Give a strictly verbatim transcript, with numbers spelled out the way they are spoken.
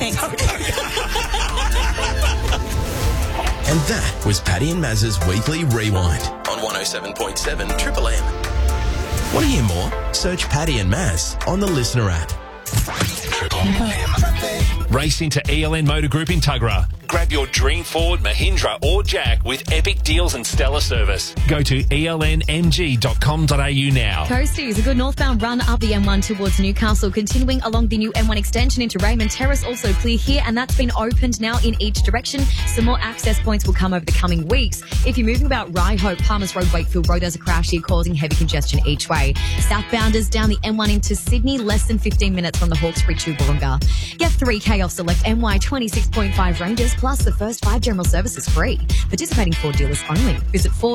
Thanks. And that was Paddy and Maz's Weekly Rewind on one oh seven point seven Triple M. Want to hear more? Search Paddy and Maz on the Listener app. Triple M. Race into E L N Motor Group in Tuggerah. Grab your dream Ford, Mahindra or Jack with epic deals and stellar service. Go to E L N M G dot com dot a u now. Coasties, a good northbound run up the M one towards Newcastle, continuing along the new M one extension into Raymond Terrace, also clear here, and that's been opened now in each direction. Some more access points will come over the coming weeks. If you're moving about Rye-Hope, Palmers Road, Wakefield Road, there's a crash here causing heavy congestion each way. Southbounders down the M one into Sydney, less than fifteen minutes from the Hawkesbury to Wollonga. Get three K off select M Y twenty-six point five Rangers, plus the first five general services free. Participating Ford dealers only. Visit Ford